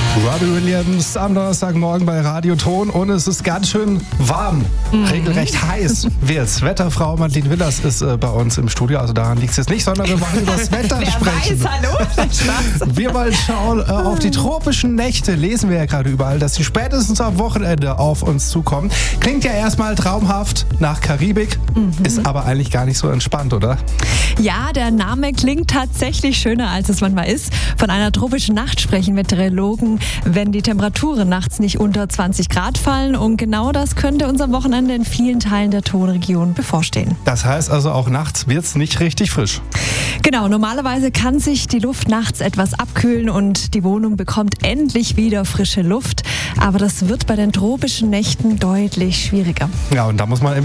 Robbie Williams am Donnerstagmorgen bei Radio Ton und es ist ganz schön warm, regelrecht heiß wird's. Wetterfrau Madeleine Willers ist bei uns im Studio, also daran liegt es jetzt nicht, sondern wir wollen über das Wetter sprechen. Wer weiß, hallo? Wir wollen schauen auf die tropischen Nächte, lesen wir ja gerade überall, dass sie spätestens am Wochenende auf uns zukommen. Klingt ja erstmal traumhaft nach Karibik, ist aber eigentlich gar nicht so entspannt, oder? Ja, der Name klingt tatsächlich schöner, als es manchmal ist. Von einer tropischen Nacht sprechen Meteorologen, wenn die Temperaturen nachts nicht unter 20 Grad fallen. Und genau das könnte uns am Wochenende in vielen Teilen der Tonregion bevorstehen. Das heißt also, auch nachts wird es nicht richtig frisch. Genau, normalerweise kann sich die Luft nachts etwas abkühlen und die Wohnung bekommt endlich wieder frische Luft. Aber das wird bei den tropischen Nächten deutlich schwieriger. Ja, und da muss man